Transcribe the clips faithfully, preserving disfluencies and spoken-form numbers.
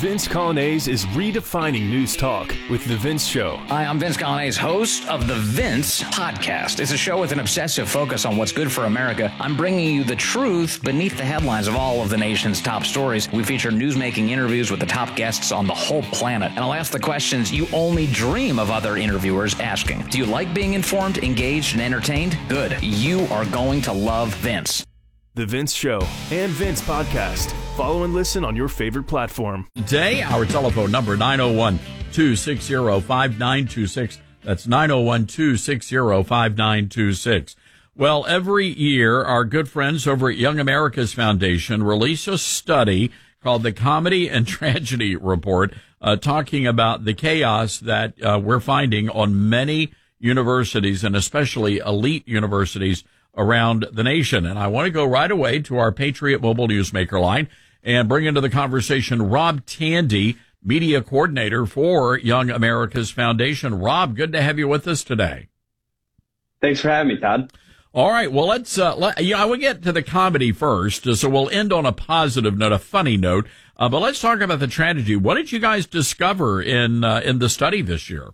Vince Coglianese is redefining news talk with The Vince Show. Hi, I'm Vince Coglianese, host of The Vince Podcast. It's a show with an obsessive focus on what's good for America. I'm bringing you the truth beneath the headlines of all of the nation's top stories. We feature newsmaking interviews with the top guests on the whole planet. And I'll ask the questions you only dream of other interviewers asking. Do you like being informed, engaged, and entertained? Good. You are going to love Vince. The Vince Show and Vince Podcast. Follow and listen on your favorite platform. Today, our telephone number, nine oh one, two six zero, five nine two six. That's nine oh one, two six zero, five nine two six. Well, every year, our good friends over at Young America's Foundation release a study called the Comedy and Tragedy Report, uh, talking about the chaos that uh, we're finding on many universities, and especially elite universities around the nation. And I want to go right away to our Patriot Mobile Newsmaker line and bring into the conversation Rob Tandy, media coordinator for Young America's Foundation. Rob, good to have you with us today. Thanks for having me, Todd. All right. Well, let's, uh, let, yeah, I will get to the comedy first. So we'll end on a positive note, a funny note. Uh, but let's talk about the tragedy. What did you guys discover in, uh, in the study this year?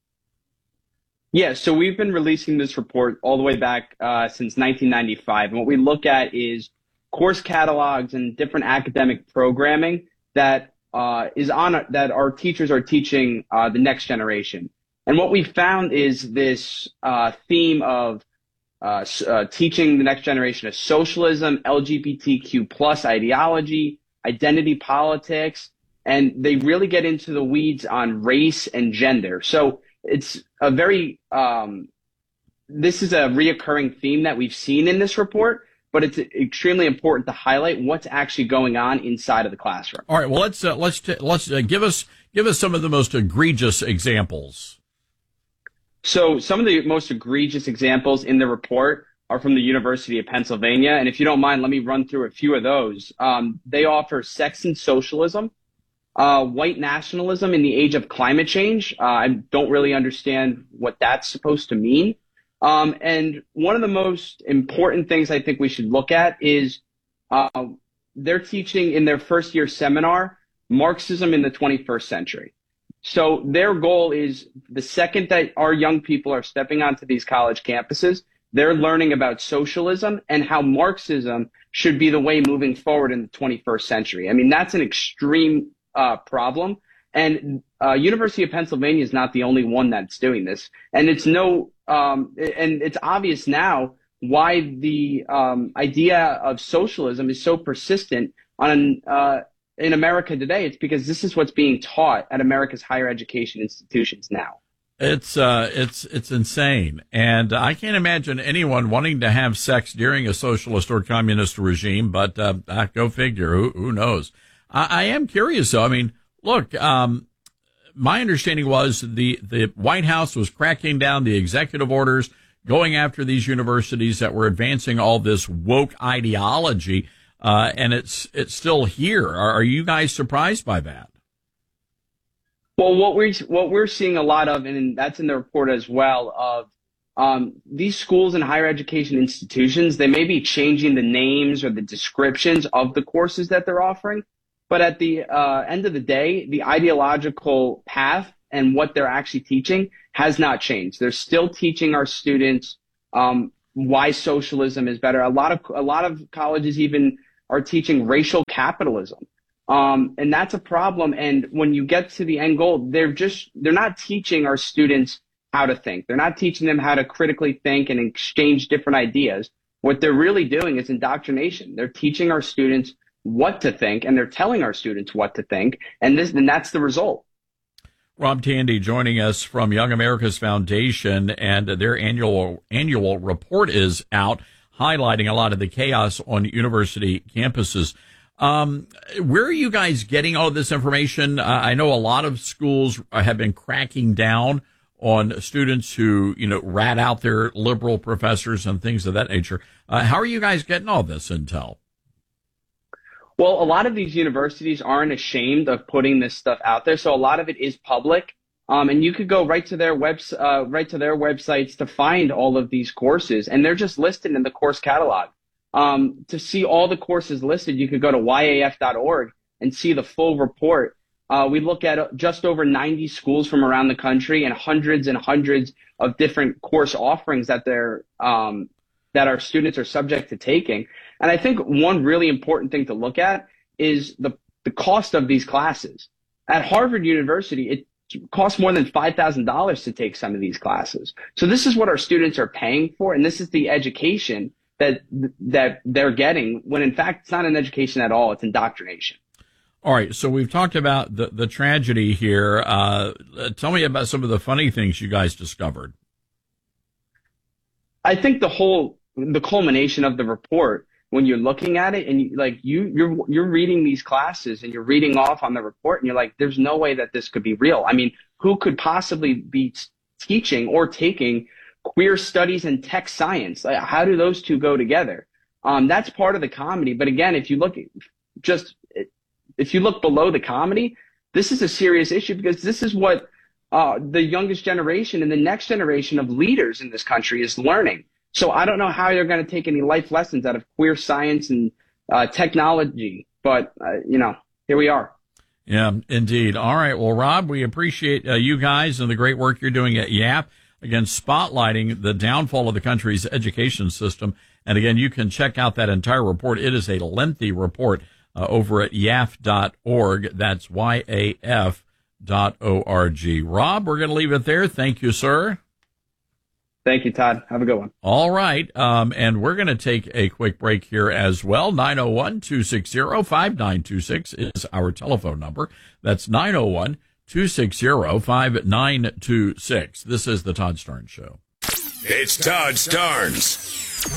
Yeah, so we've been releasing this report all the way back uh, since nineteen ninety-five. And what we look at is course catalogs and different academic programming that uh, is on that our teachers are teaching uh, the next generation. And what we found is this uh, theme of uh, uh, teaching the next generation of socialism, L G B T Q plus ideology, identity politics, and they really get into the weeds on race and gender. So it's a very, um, this is a reoccurring theme that we've seen in this report, but it's extremely important to highlight what's actually going on inside of the classroom. All right. Well, let's, uh, let's, t- let's uh, give us, give us some of the most egregious examples. So some of the most egregious examples in the report are from the University of Pennsylvania. And if you don't mind, let me run through a few of those. Um, they offer sex and socialism. Uh, white nationalism in the age of climate change. Uh, I don't really understand what that's supposed to mean. Um, and one of the most important things I think we should look at is uh, they're teaching in their first year seminar, Marxism in the twenty-first century. So their goal is the second that our young people are stepping onto these college campuses, they're learning about socialism and how Marxism should be the way moving forward in the twenty-first century. I mean, that's an extreme Uh, problem. And uh, University of Pennsylvania is not the only one that's doing this. And it's no, um, and it's obvious now why the um, idea of socialism is so persistent on uh, in America today. It's because this is what's being taught at America's higher education institutions now. It's uh, it's it's insane, and I can't imagine anyone wanting to have sex during a socialist or communist regime. But uh, go figure. Who, who knows? I am curious, though. I mean, look, um, my understanding was the, the White House was cracking down the executive orders, going after these universities that were advancing all this woke ideology, uh, and it's it's still here. Are, are you guys surprised by that? Well, what we're, what we're seeing a lot of, and that's in the report as well, of um, these schools and higher education institutions, they may be changing the names or the descriptions of the courses that they're offering. But at the uh, end of the day, the ideological path and what they're actually teaching has not changed. They're still teaching our students um, why socialism is better. A lot of a lot of colleges even are teaching racial capitalism, um, and that's a problem. And when you get to the end goal, they're just they're not teaching our students how to think. They're not teaching them how to critically think and exchange different ideas. What they're really doing is indoctrination. They're teaching our students what to think, and they're telling our students what to think, and this and that's the result. Rob Tandy joining us from Young America's Foundation, and their annual annual report is out highlighting a lot of the chaos on university campuses. Um, where are you guys getting all of this information? Uh, I know a lot of schools have been cracking down on students who, you know, rat out their liberal professors and things of that nature. Uh, how are you guys getting all this intel? Well, a lot of these universities aren't ashamed of putting this stuff out there, so a lot of it is public. Um, and you could go right to their webs, uh, right to their websites to find all of these courses, and they're just listed in the course catalog. Um, to see all the courses listed, you could go to Y A F dot org and see the full report. Uh, we look at just over ninety schools from around the country and hundreds and hundreds of different course offerings that they're um, that our students are subject to taking. And I think one really important thing to look at is the the cost of these classes. At Harvard University, it costs more than five thousand dollars to take some of these classes. So this is what our students are paying for, and this is the education that that they're getting, when in fact it's not an education at all, it's indoctrination. All right, so we've talked about the, the tragedy here. Uh, tell me about some of the funny things you guys discovered. I think the whole, the culmination of the report, when you're looking at it and you, like you, you're, you're reading these classes and you're reading off on the report and you're like, there's no way that this could be real. I mean, who could possibly be teaching or taking queer studies and tech science? Like, how do those two go together? Um, that's part of the comedy. But again, if you look at just, if you look below the comedy, this is a serious issue, because this is what uh, the youngest generation and the next generation of leaders in this country is learning. So I don't know how you're going to take any life lessons out of queer science and uh, technology, but, uh, you know, here we are. Yeah, indeed. All right. Well, Rob, we appreciate uh, you guys and the great work you're doing at YAF, again, spotlighting the downfall of the country's education system. And again, you can check out that entire report. It is a lengthy report uh, over at yaf dot org. That's Y A F dot O R G. Rob, we're going to leave it there. Thank you, sir. Thank you, Todd. Have a good one. All right. Um, and we're going to take a quick break here as well. nine oh one, two six zero, five nine two six is our telephone number. That's nine oh one, two six zero, five nine two six. This is the Todd Starnes Show. It's Todd Starnes.